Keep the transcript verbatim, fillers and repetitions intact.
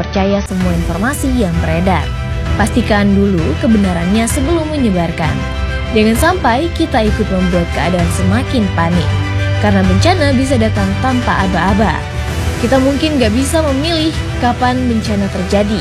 percaya semua informasi yang beredar. Pastikan dulu kebenarannya sebelum menyebarkan. Jangan sampai kita ikut membuat keadaan semakin panik, karena bencana bisa datang tanpa aba-aba. Kita mungkin gak bisa memilih kapan bencana terjadi,